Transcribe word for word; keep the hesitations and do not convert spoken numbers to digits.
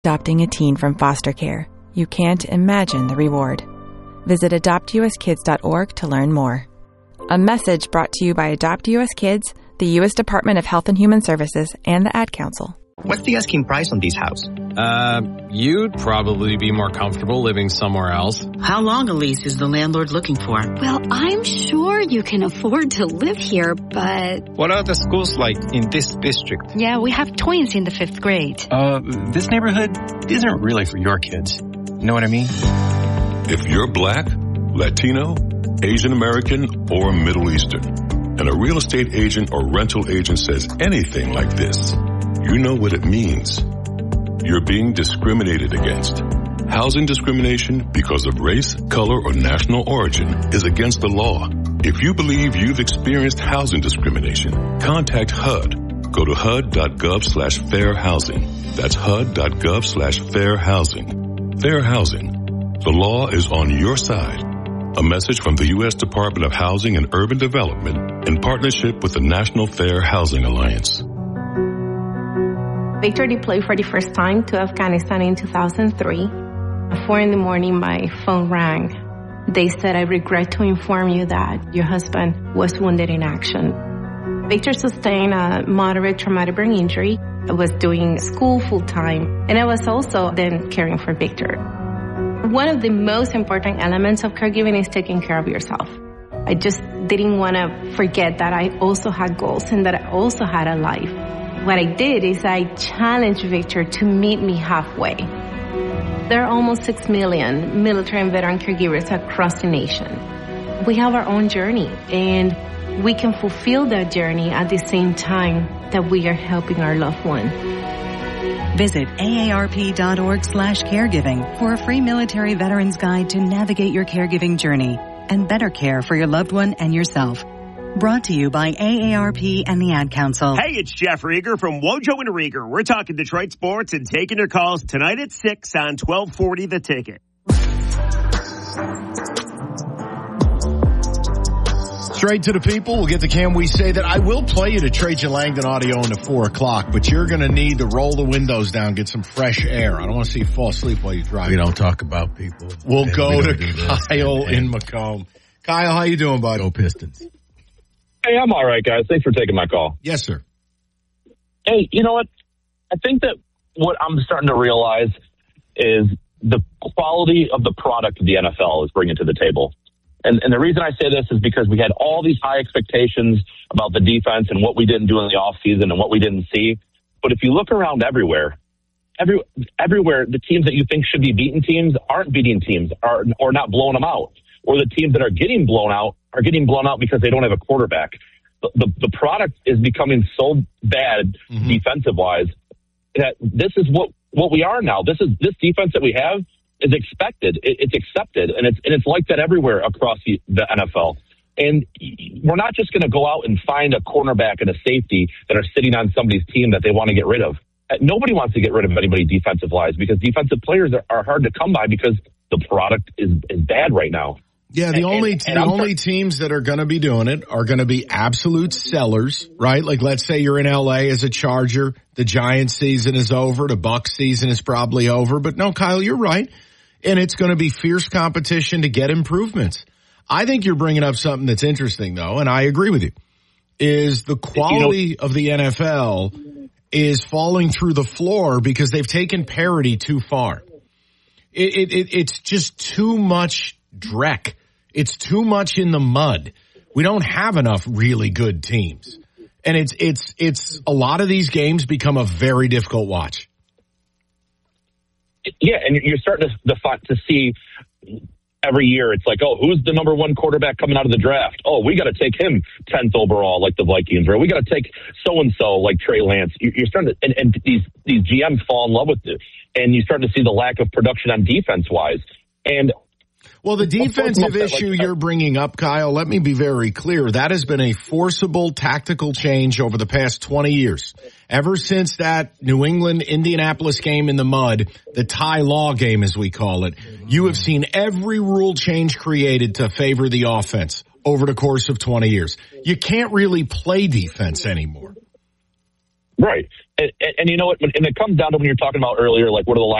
Adopting a teen from foster care. You can't imagine the reward. Visit adopt u s kids dot org to learn more. A message brought to you by Adopt U S Kids, the U S Department of Health and Human Services, and the Ad Council. What's the asking price on these houses? Uh, you'd probably be more comfortable living somewhere else. How long a lease is the landlord looking for? Well, I'm sure you can afford to live here, but... What are the schools like in this district? Yeah, we have twins in the fifth grade. Uh, this neighborhood isn't really for your kids. You know what I mean? If you're Black, Latino, Asian American, or Middle Eastern, and a real estate agent or rental agent says anything like this, you know what it means. You're being discriminated against. Housing discrimination because of race, color, or national origin is against the law. If you believe you've experienced housing discrimination, contact H U D. Go to H U D dot gov slash fair housing. That's H U D dot gov slash fair housing. Fair housing. The law is on your side. A message from the U S Department of Housing and Urban Development in partnership with the National Fair Housing Alliance. Victor deployed for the first time to Afghanistan in two thousand three. At four in the morning, my phone rang. They said, I regret to inform you that your husband was wounded in action. Victor sustained a moderate traumatic brain injury. I was doing school full time, and I was also then caring for Victor. One of the most important elements of caregiving is taking care of yourself. I just didn't want to forget that I also had goals and that I also had a life. What I did is I challenged Victor to meet me halfway. There are almost six million military and veteran caregivers across the nation. We have our own journey, and we can fulfill that journey at the same time that we are helping our loved one. Visit A A R P dot org slash caregiving for a free military veterans guide to navigate your caregiving journey and better care for your loved one and yourself. Brought to you by A A R P and the Ad Council. Hey, it's Jeff Rieger from Wojo and Rieger. We're talking Detroit sports and taking your calls tonight at six on twelve forty The Ticket. Straight to the people. We'll get to Can We Say That. I will play you the Trajan Langdon audio into four o'clock, but you're going to need to roll the windows down, get some fresh air. I don't want to see you fall asleep while you drive. We don't talk about people. We'll and go we to Kyle in Macomb. Kyle, how you doing, bud? Go Pistons. Hey, I'm all right, guys. Thanks for taking my call. Yes, sir. Hey, you know what? I think that what I'm starting to realize is the quality of the product the N F L is bringing to the table. And, and the reason I say this is because we had all these high expectations about the defense and what we didn't do in the offseason and what we didn't see. But if you look around everywhere, every, everywhere, the teams that you think should be beating teams aren't beating teams are, or not blowing them out. Or the teams that are getting blown out are getting blown out because they don't have a quarterback. The, the, the product is becoming so bad mm-hmm. defensive-wise that this is what, what we are now. This is this defense that we have is expected. It, it's accepted, and it's and it's like that everywhere across the, the N F L. And we're not just going to go out and find a cornerback and a safety that are sitting on somebody's team that they want to get rid of. Nobody wants to get rid of anybody defensive-wise because defensive players are, are hard to come by because the product is, is bad right now. Yeah, the and, only and, and the I'm only start- teams that are going to be doing it are going to be absolute sellers, right? Like, let's say you're in L A as a Charger, the Giants season is over, the Bucs season is probably over. But no, Kyle, you're right, and it's going to be fierce competition to get improvements. I think you're bringing up something that's interesting, though, and I agree with you. Is the quality you know, of the N F L is falling through the floor because they've taken parity too far. It, it, it it's just too much dreck. It's too much in the mud. We don't have enough really good teams. And it's, it's, it's a lot of these games become a very difficult watch. Yeah. And you're starting to, to see every year. It's like, oh, who's the number one quarterback coming out of the draft? Oh, we got to take him tenth overall, like the Vikings, or we got to take so-and-so like Trey Lance. You're starting to, and, and these, these G Ms fall in love with it. And you start to see the lack of production on defense wise. And, Well, the defensive issue like you're bringing up, Kyle, let me be very clear. That has been a forcible tactical change over the past twenty years. Ever since that New England-Indianapolis game in the mud, the Ty Law game as we call it, you have seen every rule change created to favor the offense over the course of twenty years. You can't really play defense anymore. Right. And, and you know what? When, and it comes down to when you're talking about earlier, like what are the